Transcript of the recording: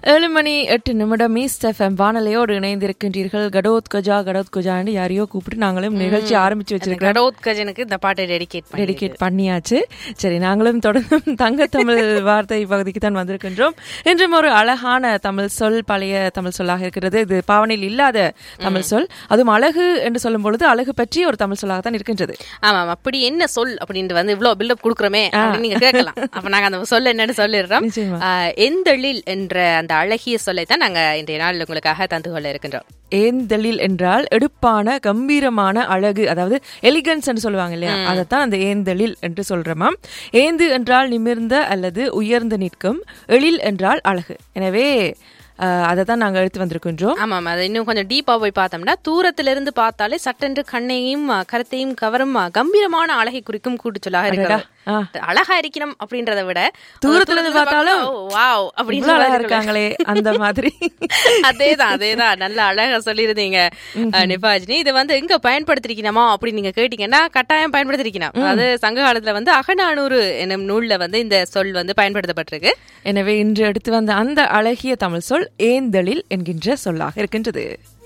7:08 east FM வானொலியோடு இணைந்திருக்கின்றீர்கள். கடோத்கஜா கடோத்கஜான்னு யாரையோ கூப்பிட்டு நாங்களும் நிகழ்ச்சி ஆரம்பிச்சு வச்சிருக்கோம். கடோத்கஜனுக்கு இந்த பாட்டை டெடிகேட் பண்ணியாச்சு. சரி, நாங்களும் தொடர்ந்து தங்க தமிழ் வார்த்தை பகுதிக்கு தான் வந்திருக்கின்றோம். இன்றும் ஒரு அழகான தமிழ் சொல், பழைய தமிழ் சொல்லாக இருக்கிறது. இது பாவனையில் இல்லாத தமிழ் சொல். அதுவும் அழகு என்று சொல்லும் பொழுது அழகு பற்றி ஒரு தமிழ் சொல்லாகத்தான் இருக்கின்றது. ஆமா, அப்படி என்ன சொல் அப்படின்ட்டு வந்து இவ்வளவு பில்டப் கொடுக்குறோமே அப்படின்னு நீங்க கேட்கலாம். அப்ப நாங்க அந்த சொல்ல என்னன்னு சொல்லிடுறோம். எந்தெழில் என்ற அந்த அழகிய சொல்லை தான் நாங்க இன்றைய நாள் உங்களுக்காக தந்து கொள்ள இருக்கின்றோம். ஏந்தெழில் என்றால் எடுப்பான கம்பீரமான அழகு, அதாவது எலிகன்ஸ் என்று சொல்லுவாங்க இல்லையா, அதைத்தான் அந்த ஏந்தெழில் என்று சொல்றோமாம். ஏந்து என்றால் நிமிர்ந்த அல்லது உயர்ந்து நிற்கும், எழில் என்றால் அழகு. எனவே அதை தான் நாங்கள் எடுத்து வந்திருக்கின்றோம். ஆமாம், அதை இன்னும் கொஞ்சம் டீப்பா போய் பார்த்தோம்னா தூரத்திலிருந்து பார்த்தாலே சட்டென்று கண்ணையும் கரத்தையும் கவரும் கம்பீரமான அழகை குறிக்கும் கூட்டுச்சொல்லாக இருக்கிறது. அழகா இருக்கணும் அப்படின்றத விட தூரத்துல இருந்து பார்த்தாலும் வாவ் அப்படின்னு அழகா இருக்காங்களே அந்த மாதிரி. அதேதான் நல்ல அழகா சொல்லிருந்தீங்க நிபாஜினி. இது வந்து எங்க பயன்படுத்திருக்கணுமா அப்படின்னு நீங்க கேட்டீங்கன்னா கட்டாயம் பயன்படுத்திருக்கணும். அது சங்க காலத்துல வந்து அகநானூறு என்னும் நூல்ல வந்து இந்த சொல் வந்து பயன்படுத்தப்பட்டிருக்கு. எனவே இன்று எடுத்து வந்த அந்த அழகிய தமிழ் சொல் ஏந்தெழில் என்கின்ற சொல்லாக இருக்கின்றது.